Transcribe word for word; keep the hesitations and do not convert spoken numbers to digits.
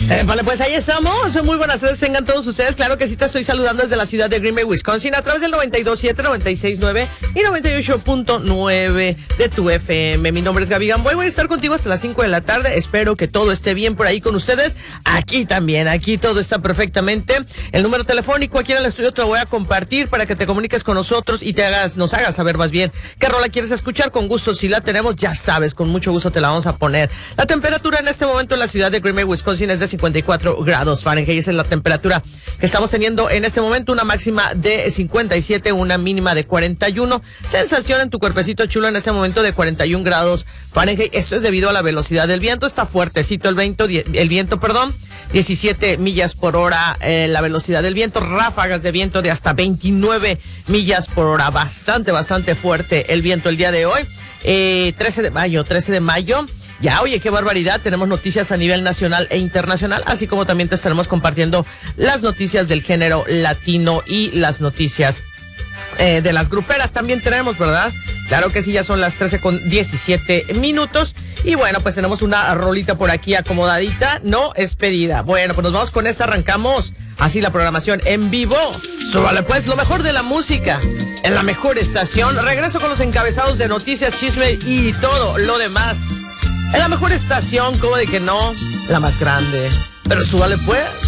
Eh, vale, pues ahí estamos. Muy buenas tardes, tengan todos ustedes. Claro que sí, te estoy saludando desde la ciudad de Green Bay, Wisconsin, a través del noventa y dos punto siete, noventa y seis punto nueve y noventa y ocho punto nueve de tu F M. Mi nombre es Gaby Gamboy. Voy a estar contigo hasta las cinco de la tarde. Espero que todo esté bien por ahí con ustedes. Aquí también, aquí todo está perfectamente. El número telefónico aquí en el estudio te lo voy a compartir para que te comuniques con nosotros y te hagas, nos hagas saber más bien qué rola quieres escuchar. Con gusto, si la tenemos, ya sabes, con mucho gusto te la vamos a poner. La temperatura en este momento en la ciudad de Green Bay, Wisconsin, es de cincuenta y cuatro grados Fahrenheit. Esa es la temperatura que estamos teniendo en este momento. Una máxima de cincuenta y siete, una mínima de cuarenta y uno. Sensación en tu cuerpecito chulo en este momento de cuarenta y un grados Fahrenheit. Esto es debido a la velocidad del viento. Está fuertecito el viento, el viento, perdón. diecisiete millas por hora eh, la velocidad del viento. Ráfagas de viento de hasta veintinueve millas por hora. Bastante, bastante fuerte el viento el día de hoy. Eh, trece de mayo, trece de mayo. Ya, oye, qué barbaridad. Tenemos noticias a nivel nacional e internacional, así como también te estaremos compartiendo las noticias del género latino y las noticias eh, de las gruperas también tenemos, ¿verdad? Claro que sí, ya son las trece con diecisiete minutos. Y bueno, pues tenemos una rolita por aquí acomodadita, no es pedida. Bueno, pues nos vamos con esta, arrancamos así la programación en vivo. Súbale pues lo mejor de la música en la mejor estación. Regreso con los encabezados de noticias, chisme y todo lo demás. En la mejor estación, como de que no, la más grande. Pero súbale pues.